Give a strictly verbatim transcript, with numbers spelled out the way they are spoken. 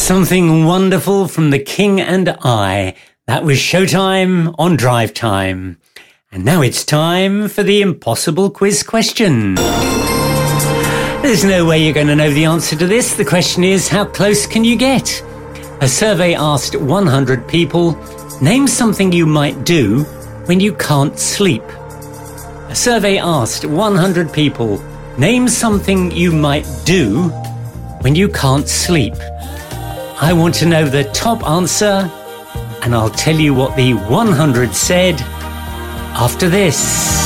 Something Wonderful from The King and I. That was Showtime on Drive Time. And now it's time for the impossible quiz question. There's no way you're going to know the answer to this. The question is, how close can you get? A survey asked one hundred people, name something you might do when you can't sleep. A survey asked one hundred people, name something you might do when you can't sleep. I want to know the top answer, and I'll tell you what the one hundred said after this.